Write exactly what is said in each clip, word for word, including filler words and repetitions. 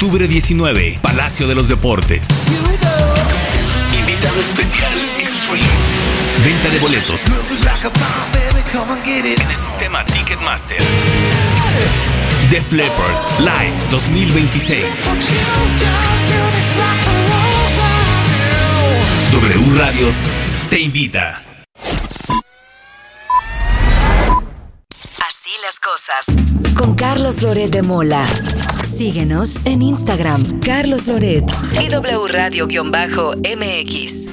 octubre diecinueve, Palacio de los Deportes. Invitado especial, Extreme. Venta de boletos en el sistema Ticketmaster. Def Leppard Live dos mil veintiséis. W Radio te invita. Así las cosas. Con Carlos Loret de Mola. Síguenos en Instagram, Carlos Loret y W Radio-M X.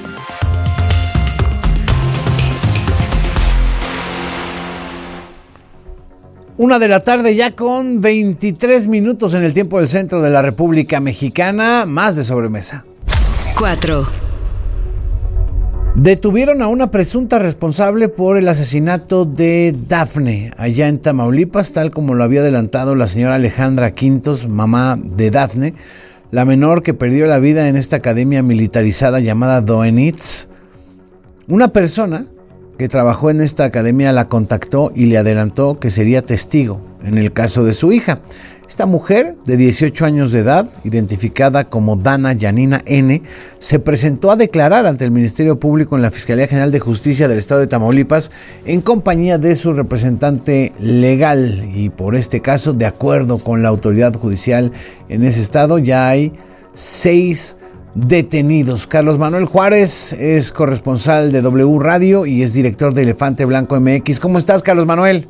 Una de la tarde ya con veintitrés minutos en el tiempo del centro de la República Mexicana. Más de sobremesa. cuatro. Detuvieron a una presunta responsable por el asesinato de Dafne, allá en Tamaulipas, tal como lo había adelantado la señora Alejandra Quintos, mamá de Dafne, la menor que perdió la vida en esta academia militarizada llamada Doenitz. Una persona que trabajó en esta academia la contactó y le adelantó que sería testigo en el caso de su hija. Esta mujer de dieciocho años de edad, identificada como Dana Yanina N., se presentó a declarar ante el Ministerio Público en la Fiscalía General de Justicia del Estado de Tamaulipas en compañía de su representante legal. Y por este caso, de acuerdo con la autoridad judicial en ese estado, ya hay seis detenidos. Carlos Manuel Juárez es corresponsal de W Radio y es director de Elefante Blanco M X. ¿Cómo estás, Carlos Manuel?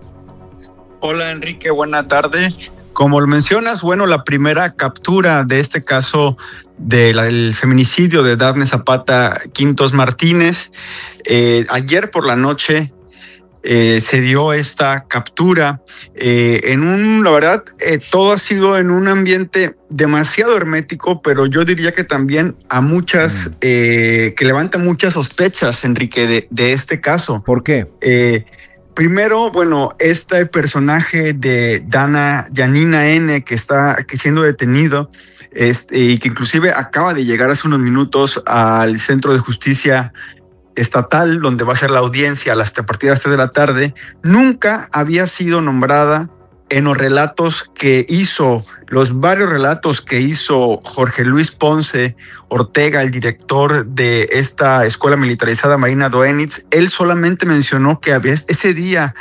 Hola, Enrique, buena tarde. Como lo mencionas, bueno, la primera captura de este caso del feminicidio de Dafne Zapata Quintos Martínez, eh, ayer por la noche eh, se dio esta captura eh, en un, la verdad, eh, todo ha sido en un ambiente demasiado hermético, pero yo diría que también a muchas, eh, que levanta muchas sospechas, Enrique, de, de este caso. ¿Por qué? Eh, Primero, bueno, este personaje de Dana Yanina N, que está que siendo detenido este, y que inclusive acaba de llegar hace unos minutos al Centro de Justicia Estatal, donde va a ser la audiencia a, las, a partir de las tres de la tarde, nunca había sido nombrada en los relatos que hizo, los varios relatos que hizo Jorge Luis Ponce Ortega, el director de esta escuela militarizada Marina Doenitz. Él solamente mencionó que había ese día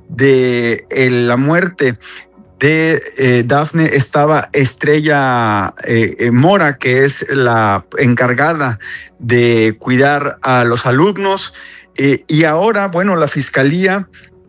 de eh, la muerte de eh, Dafne estaba Estrella eh, eh, Mora, que es la encargada de cuidar a los alumnos. Eh, y ahora, bueno, la fiscalía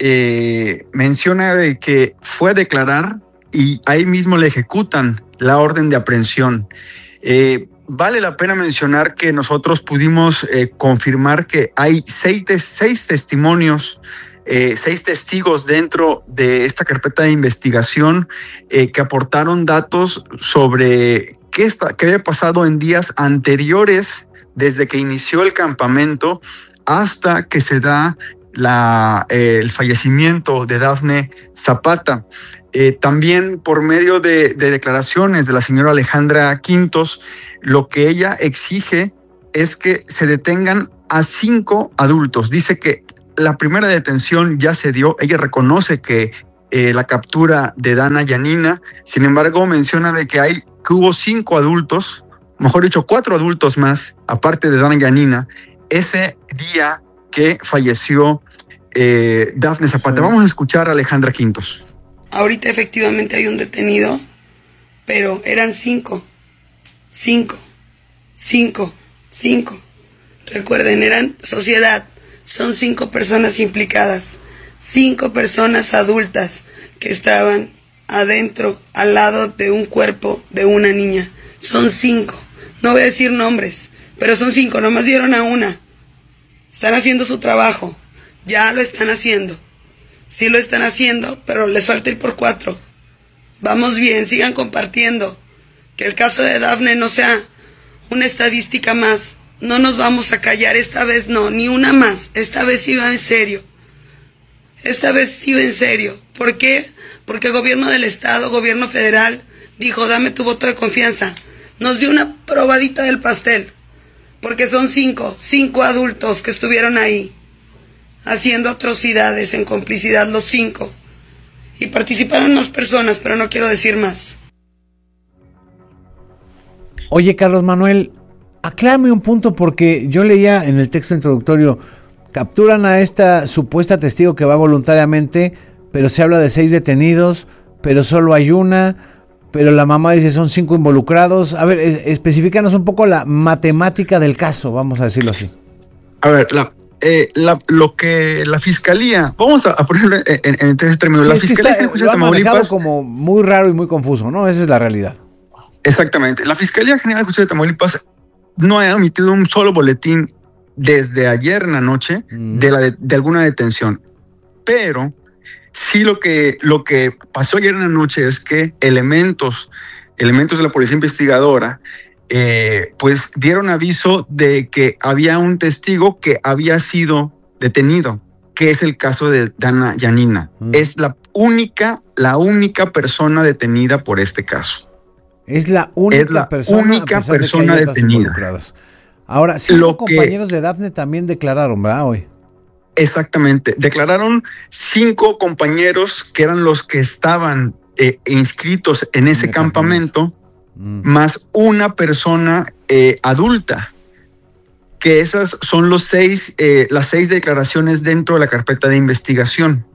Eh, menciona de que fue a declarar y ahí mismo le ejecutan la orden de aprehensión. Eh, vale la pena mencionar que nosotros pudimos eh, confirmar que hay seis, seis testimonios, eh, seis testigos dentro de esta carpeta de investigación eh, que aportaron datos sobre qué, está, qué había pasado en días anteriores, desde que inició el campamento hasta que se da La, eh, el fallecimiento de Dafne Zapata. Eh, también por medio de, de declaraciones de la señora Alejandra Quintos, lo que ella exige es que se detengan a cinco adultos. Dice que la primera detención ya se dio, ella reconoce que eh, la captura de Dana Yanina, sin embargo menciona de que hay que hubo cinco adultos, mejor dicho cuatro adultos más, aparte de Dana Yanina, ese día que falleció eh, Dafne Zapata. Vamos a escuchar a Alejandra Quintos. Ahorita efectivamente hay un detenido, pero eran cinco, cinco, cinco, cinco. Recuerden, eran sociedad, son cinco personas implicadas, cinco personas adultas que estaban adentro, al lado de un cuerpo de una niña. Son cinco, no voy a decir nombres, pero son cinco, nomás dieron a una. Están haciendo su trabajo, ya lo están haciendo, sí lo están haciendo, pero les falta ir por cuatro. Vamos bien, sigan compartiendo, que el caso de Dafne no sea una estadística más, no nos vamos a callar, esta vez no, ni una más, esta vez sí va en serio, esta vez sí va en serio. ¿Por qué? Porque el gobierno del estado, gobierno federal, dijo dame tu voto de confianza, nos dio una probadita del pastel. Porque son cinco, cinco adultos que estuvieron ahí, haciendo atrocidades en complicidad, los cinco. Y participaron más personas, pero no quiero decir más. Oye, Carlos Manuel, aclárame un punto porque yo leía en el texto introductorio, capturan a esta supuesta testigo que va voluntariamente, pero se habla de seis detenidos, pero solo hay una, pero la mamá dice son cinco involucrados. A ver, es, especifícanos un poco la matemática del caso, vamos a decirlo así. A ver, la, eh, la, lo que la fiscalía, vamos a, a ponerlo en, en, en tres términos. Sí, la es fiscalía que está, lo han manejado como muy raro y muy confuso, ¿no? Esa es la realidad. Exactamente. La Fiscalía General de Justicia de Tamaulipas no ha emitido un solo boletín desde ayer en la noche mm. de, la de, de alguna detención. Pero sí lo que, lo que pasó ayer en la noche es que elementos, elementos de la policía investigadora eh, pues dieron aviso de que había un testigo que había sido detenido, que es el caso de Dana Yanina. Mm. Es la única, la única persona detenida por este caso. Es la única es la persona, única persona de detenida. Ahora, cinco compañeros de Dafne también declararon, ¿verdad? Hoy. Exactamente. Declararon cinco compañeros que eran los que estaban eh, inscritos en ese campamento, mm. más una persona eh, adulta. Que esas son los seis, eh, las seis declaraciones dentro de la carpeta de investigación.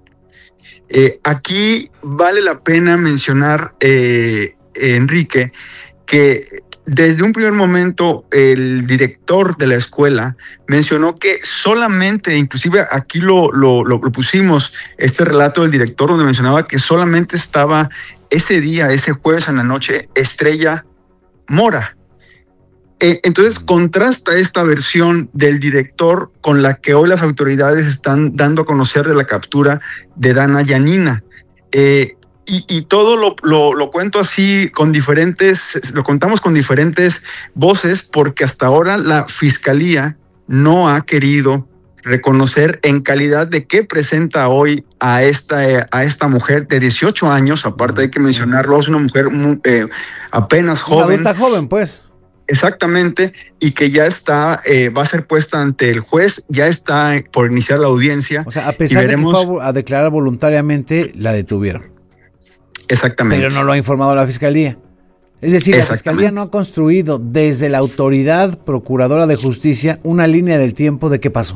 Eh, aquí vale la pena mencionar, eh, Enrique, que desde un primer momento el director de la escuela mencionó que solamente, inclusive aquí lo, lo, lo pusimos, este relato del director donde mencionaba que solamente estaba ese día, ese jueves en la noche, Estrella Mora. Eh, entonces contrasta esta versión del director con la que hoy las autoridades están dando a conocer de la captura de Dana Yanina. Eh, Y, y todo lo, lo, lo cuento así con diferentes, lo contamos con diferentes voces porque hasta ahora la fiscalía no ha querido reconocer en calidad de qué presenta hoy a esta, a esta mujer de dieciocho años, aparte hay que mencionarlo, es una mujer muy, eh, apenas joven. Una adulta joven, pues. Exactamente, y que ya está, eh, va a ser puesta ante el juez, ya está por iniciar la audiencia. O sea, a pesar veremos... de que fue a declarar voluntariamente, la detuvieron. Exactamente. Pero no lo ha informado la fiscalía. Es decir, la fiscalía no ha construido desde la autoridad procuradora de justicia una línea del tiempo de qué pasó.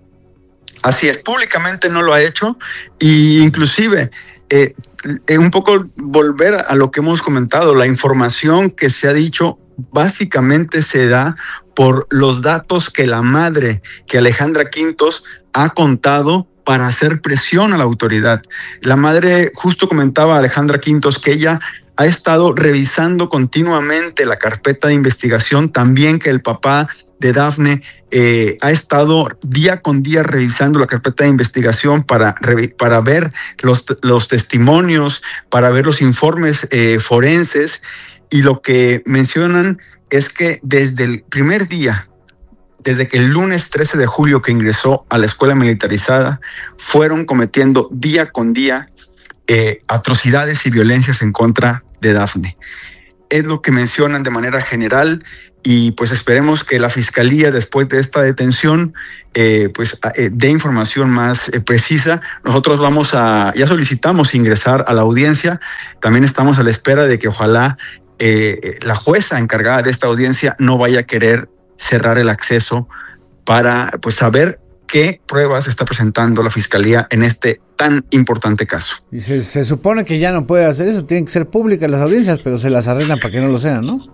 Así es, públicamente no lo ha hecho y inclusive eh, eh, un poco volver a lo que hemos comentado, la información que se ha dicho básicamente se da por los datos que la madre, que Alejandra Quintos ha contado para hacer presión a la autoridad. La madre justo comentaba a Alejandra Quintos que ella ha estado revisando continuamente la carpeta de investigación, también que el papá de Dafne eh, ha estado día con día revisando la carpeta de investigación para, para ver los, los testimonios, para ver los informes eh, forenses, y lo que mencionan es que desde el primer día, desde que el lunes trece de julio que ingresó a la escuela militarizada, fueron cometiendo día con día eh, atrocidades y violencias en contra de Dafne. Es lo que mencionan de manera general y pues esperemos que la fiscalía después de esta detención eh, pues eh, dé información más eh, precisa. Nosotros vamos a, ya solicitamos ingresar a la audiencia, también estamos a la espera de que ojalá eh, la jueza encargada de esta audiencia no vaya a querer cerrar el acceso para pues saber qué pruebas está presentando la fiscalía en este tan importante caso. Y se, se supone que ya no puede hacer eso, tienen que ser públicas las audiencias, pero se las arreglan para que no lo sean, ¿no?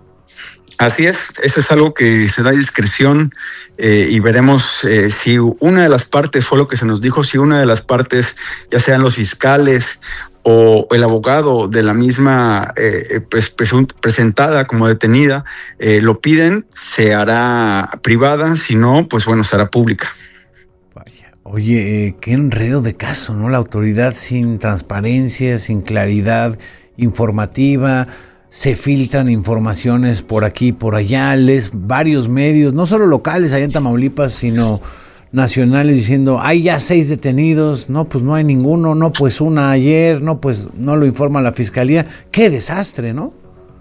Así es, eso es algo que se da a discreción eh, y veremos eh, si una de las partes, fue lo que se nos dijo, si una de las partes, ya sean los fiscales o el abogado de la misma eh, pues, presentada como detenida, eh, lo piden, se hará privada, si no, pues bueno, será pública. Vaya. Oye, eh, qué enredo de caso, ¿no? La autoridad sin transparencia, sin claridad informativa, se filtran informaciones por aquí, por allá, les varios medios, no solo locales allá en Tamaulipas, sino nacionales diciendo, hay ya seis detenidos, no, pues no hay ninguno, no, pues una ayer, no, pues no lo informa la fiscalía. ¡Qué desastre!, ¿no?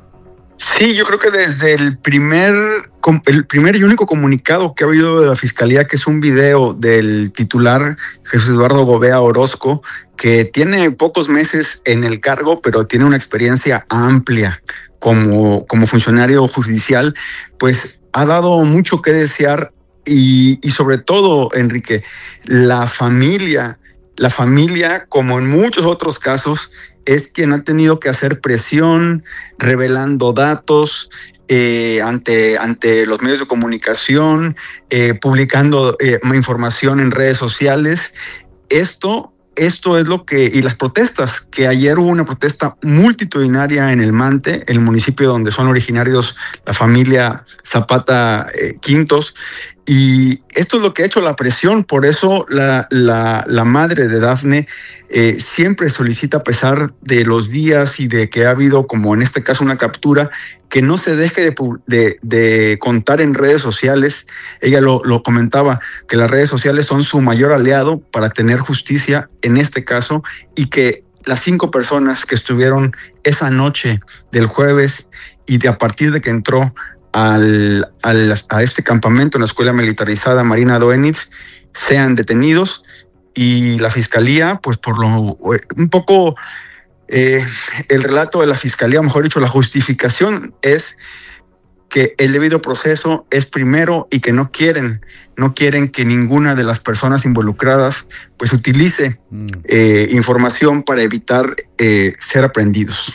Sí, yo creo que desde el primer, el primer y único comunicado que ha habido de la fiscalía, que es un video del titular Jesús Eduardo Gobea Orozco, que tiene pocos meses en el cargo, pero tiene una experiencia amplia como, como funcionario judicial, pues ha dado mucho que desear y, y sobre todo, Enrique, la familia, la familia, como en muchos otros casos, es quien ha tenido que hacer presión, revelando datos, Eh, ante, ante los medios de comunicación, eh, publicando eh, información en redes sociales. Esto, esto es lo que, y las protestas, que ayer hubo una protesta multitudinaria en El Mante, el municipio donde son originarios la familia Zapata eh, Quintos, y esto es lo que ha hecho la presión. Por eso la, la, la madre de Dafne eh, siempre solicita, a pesar de los días y de que ha habido, como en este caso, una captura, que no se deje de, de, de contar en redes sociales. Ella lo, lo comentaba, que las redes sociales son su mayor aliado para tener justicia en este caso, y que las cinco personas que estuvieron esa noche del jueves y de a partir de que entró al, al, a este campamento en la escuela militarizada Marina Doenitz sean detenidos, y la fiscalía, pues por lo un poco eh, el relato de la fiscalía, mejor dicho, la justificación es que el debido proceso es primero y que no quieren, no quieren que ninguna de las personas involucradas pues utilice mm. eh, información para evitar eh, ser aprendidos.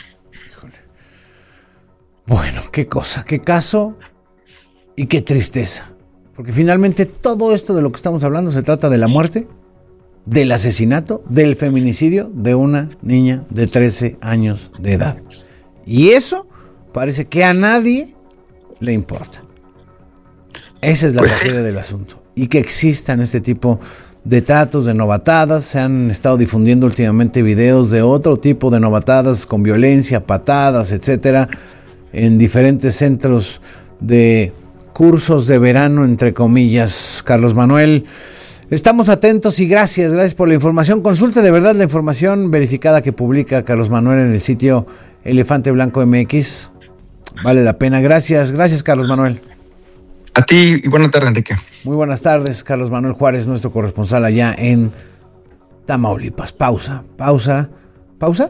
Bueno, qué cosa, qué caso y qué tristeza. Porque finalmente todo esto de lo que estamos hablando se trata de la muerte, del asesinato, del feminicidio de una niña de trece años de edad. Y eso parece que a nadie le importa. Esa es la pues tragedia del asunto. Y que existan este tipo de tratos, de novatadas. Se han estado difundiendo últimamente videos de otro tipo de novatadas con violencia, patadas, etcétera, en diferentes centros de cursos de verano, entre comillas. Carlos Manuel, estamos atentos y gracias, gracias por la información. Consulte de verdad la información verificada que publica Carlos Manuel en el sitio Elefante Blanco M X. Vale la pena. Gracias, gracias Carlos Manuel. A ti y buena tarde, Enrique. Muy buenas tardes, Carlos Manuel Juárez, nuestro corresponsal allá en Tamaulipas. Pausa, pausa, pausa.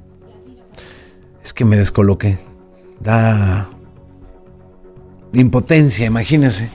Es que me descoloqué. Da impotencia, imagínense.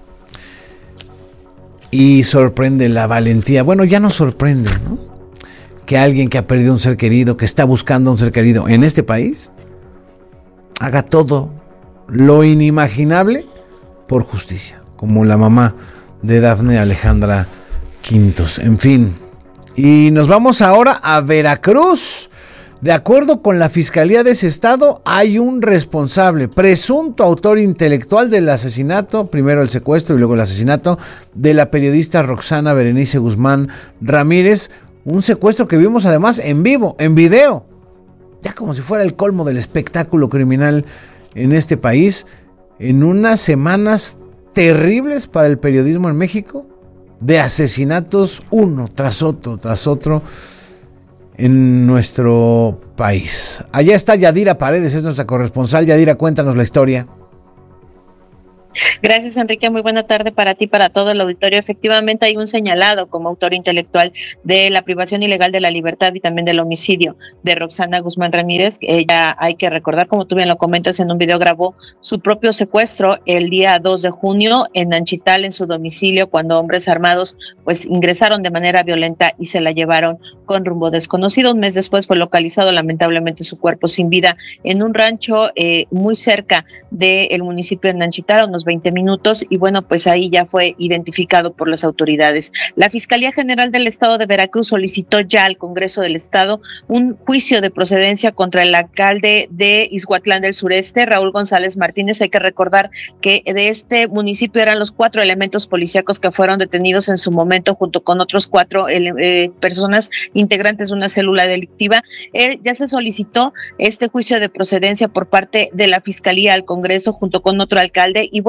Y sorprende la valentía. Bueno, ya no sorprende, ¿no? Que alguien que ha perdido un ser querido, que está buscando un ser querido en este país, haga todo lo inimaginable por justicia, como la mamá de Dafne Alejandra Quintos. En fin, y nos vamos ahora a Veracruz. De acuerdo con la Fiscalía de ese estado, hay un responsable, presunto autor intelectual del asesinato, primero el secuestro y luego el asesinato, de la periodista Roxana Berenice Guzmán Ramírez. Un secuestro que vimos además en vivo, en video. Ya como si fuera el colmo del espectáculo criminal en este país. En unas semanas terribles para el periodismo en México, de asesinatos uno tras otro, tras otro, en nuestro país. Allá está Yadira Paredes, es nuestra corresponsal. Yadira, cuéntanos la historia. Gracias, Enrique. Muy buena tarde para ti, para todo el auditorio. Efectivamente, hay un señalado como autor intelectual de la privación ilegal de la libertad y también del homicidio de Roxana Guzmán Ramírez. Ella, hay que recordar, como tú bien lo comentas en un video, grabó su propio secuestro el día dos de junio en Nanchital, en su domicilio, cuando hombres armados pues ingresaron de manera violenta y se la llevaron con rumbo desconocido. Un mes después fue localizado lamentablemente su cuerpo sin vida en un rancho eh, muy cerca del municipio de Nanchital, unos veinte minutos, y bueno, pues ahí ya fue identificado por las autoridades. La Fiscalía General del Estado de Veracruz solicitó ya al Congreso del Estado un juicio de procedencia contra el alcalde de Ixhuatlán del Sureste, Raúl González Martínez. Hay que recordar que de este municipio eran los cuatro elementos policíacos que fueron detenidos en su momento, junto con otros cuatro eh, personas integrantes de una célula delictiva. Eh, ya se solicitó este juicio de procedencia por parte de la Fiscalía al Congreso, junto con otro alcalde, y bueno,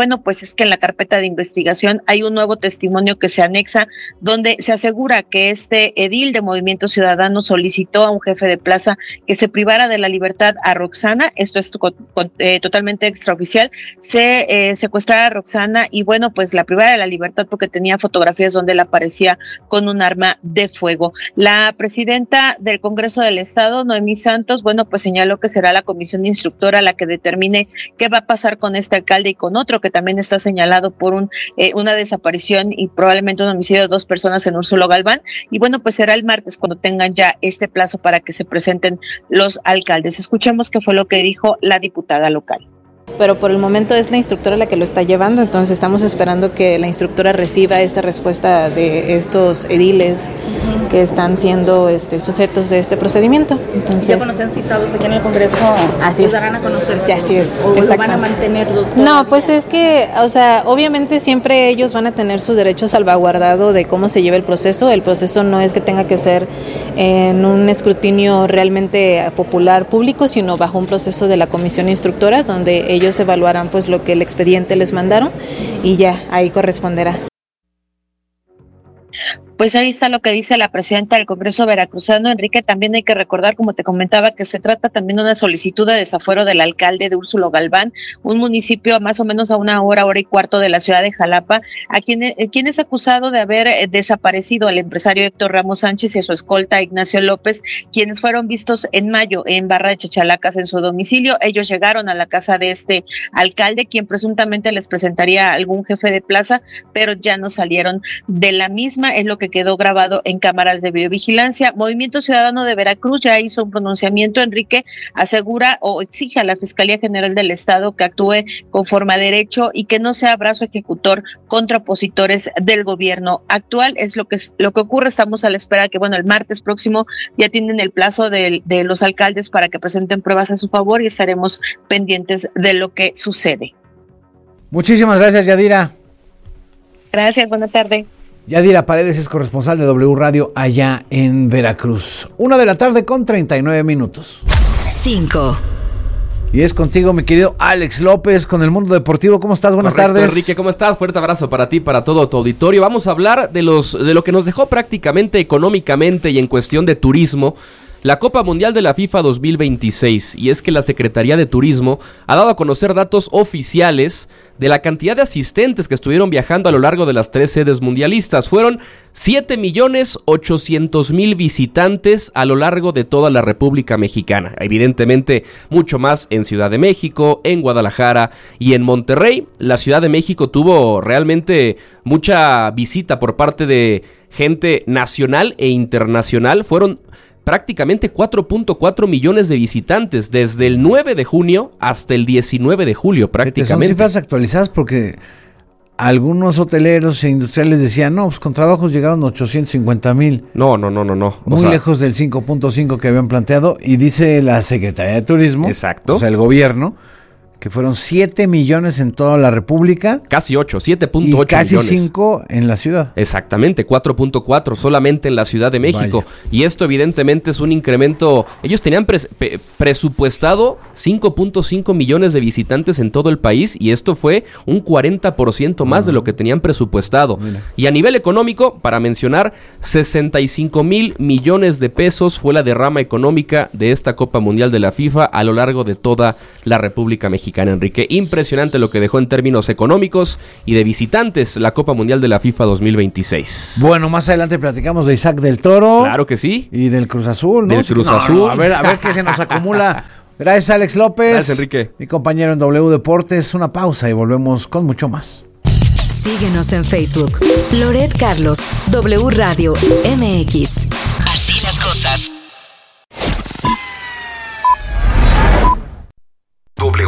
bueno, pues es que en la carpeta de investigación hay un nuevo testimonio que se anexa donde se asegura que este edil de Movimiento Ciudadano solicitó a un jefe de plaza que se privara de la libertad a Roxana. Esto es con, con, eh, totalmente extraoficial. Se eh, secuestrara a Roxana y bueno, pues la privara de la libertad porque tenía fotografías donde él aparecía con un arma de fuego. La presidenta del Congreso del Estado, Noemí Santos, bueno, pues señaló que será la comisión instructora la que determine qué va a pasar con este alcalde y con otro que también está señalado por un eh, una desaparición y probablemente un homicidio de dos personas en Úrsulo Galván. Y bueno, pues será el martes cuando tengan ya este plazo para que se presenten los alcaldes. Escuchemos qué fue lo que dijo la diputada local. Pero por el momento es la instructora la que lo está llevando, entonces estamos esperando que la instructora reciba esta respuesta de estos ediles uh-huh. que están siendo este, sujetos de este procedimiento. Entonces, ya cuando sean citados aquí en el Congreso, así los es. darán a conocer. Ya, así es. ¿O lo van a mantener? No, pues es que, o sea, obviamente siempre ellos van a tener su derecho salvaguardado de cómo se lleva el proceso. El proceso no es que tenga que ser en un escrutinio realmente popular público, sino bajo un proceso de la comisión instructora, donde ellos evaluarán pues lo que el expediente les mandaron y ya ahí corresponderá. Pues ahí está lo que dice la presidenta del Congreso veracruzano. Enrique, también hay que recordar, como te comentaba, que se trata también de una solicitud de desafuero del alcalde de Úrsulo Galván, un municipio más o menos a una hora, hora y cuarto de la ciudad de Jalapa, a quien, eh, quien es acusado de haber eh, desaparecido al empresario Héctor Ramos Sánchez y a su escolta Ignacio López, quienes fueron vistos en mayo en Barra de Chachalacas en su domicilio. Ellos llegaron a la casa de este alcalde, quien presuntamente les presentaría a algún jefe de plaza, pero ya no salieron de la misma, es lo que quedó grabado en cámaras de videovigilancia. Movimiento Ciudadano de Veracruz ya hizo un pronunciamiento. Enrique asegura o exige a la Fiscalía General del Estado que actúe conforme a derecho y que no sea brazo ejecutor contra opositores del gobierno actual. Es lo que lo que ocurre. Estamos a la espera que, bueno, el martes próximo ya tienen el plazo de, de los alcaldes para que presenten pruebas a su favor y estaremos pendientes de lo que sucede. Muchísimas gracias, Yadira. Gracias, buena tarde. Yadira Paredes es corresponsal de W Radio allá en Veracruz. Una de la tarde con treinta y nueve minutos. Cinco. Y es contigo, mi querido Alex López, con el Mundo Deportivo. ¿Cómo estás? Buenas Correcto, tardes. Enrique, ¿cómo estás? Fuerte abrazo para ti, para todo tu auditorio. Vamos a hablar de los de lo que nos dejó prácticamente económicamente y en cuestión de turismo la Copa Mundial de la FIFA dos mil veintiséis, y es que la Secretaría de Turismo ha dado a conocer datos oficiales de la cantidad de asistentes que estuvieron viajando a lo largo de las tres sedes mundialistas. Fueron siete millones ochocientos mil visitantes a lo largo de toda la República Mexicana. Evidentemente, mucho más en Ciudad de México, en Guadalajara y en Monterrey. La Ciudad de México tuvo realmente mucha visita por parte de gente nacional e internacional. Fueron prácticamente cuatro punto cuatro millones de visitantes desde el nueve de junio hasta el diecinueve de julio prácticamente. Son cifras actualizadas porque algunos hoteleros e industriales decían, no, pues con trabajos llegaron ochocientos cincuenta mil. No, no, no, no, no. Muy o sea, lejos del cinco punto cinco que habían planteado, y dice la Secretaría de Turismo, exacto, o sea, el gobierno, que fueron siete millones en toda la República. Casi ocho, siete punto ocho millones. Y casi cinco en la ciudad. Exactamente, cuatro punto cuatro solamente en la Ciudad de México. Vaya. Y esto evidentemente es un incremento. Ellos tenían pres- pe- presupuestado cinco punto cinco millones de visitantes en todo el país, y esto fue un cuarenta por ciento más uh-huh. de lo que tenían presupuestado. Mira. Y a nivel económico, para mencionar, sesenta y cinco mil millones de pesos fue la derrama económica de esta Copa Mundial de la FIFA a lo largo de toda la República Mexicana. Enrique, impresionante lo que dejó en términos económicos y de visitantes la Copa Mundial de la FIFA dos mil veintiséis. Bueno, más adelante platicamos de Isaac del Toro. Claro que sí. Y del Cruz Azul, ¿no? Del Cruz no, Azul. No, a ver, a ver qué se nos acumula. Gracias, Alex López. Gracias, Enrique. Mi compañero en W Deportes. Una pausa y volvemos con mucho más. Síguenos en Facebook. Loret Carlos, W Radio M X. Así las cosas.